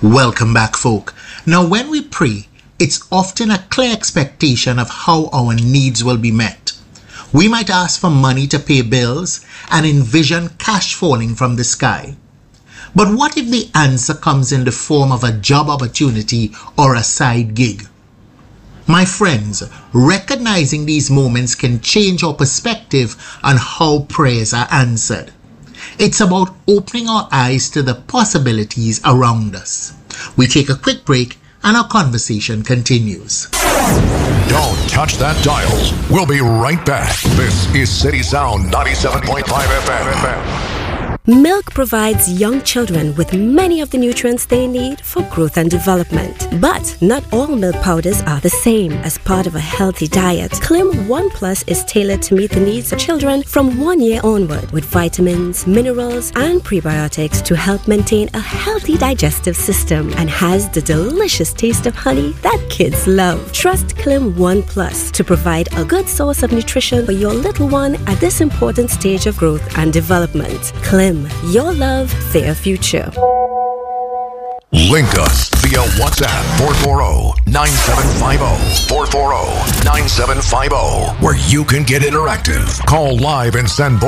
Welcome back, folk. Now, when we pray, it's often a clear expectation of how our needs will be met. We might ask for money to pay bills and envision cash falling from the sky. But what if the answer comes in the form of a job opportunity or a side gig? My friends, recognizing these moments can change our perspective on how prayers are answered. It's about opening our eyes to the possibilities around us. We take a quick break and our conversation continues. Don't touch that dial. We'll be right back. This is City Sound 97.5 FM. Milk provides young children with many of the nutrients they need for growth and development. But not all milk powders are the same. As part of a healthy diet, Clim 1 Plus is tailored to meet the needs of children from 1 year onward, with vitamins, minerals, and prebiotics to help maintain a healthy digestive system, and has the delicious taste of honey that kids love. Trust Clim 1 Plus to provide a good source of nutrition for your little one at this important stage of growth and development. Clim, your love, their future. Link us via WhatsApp 440-9750. 440-9750, where you can get interactive. Call live and send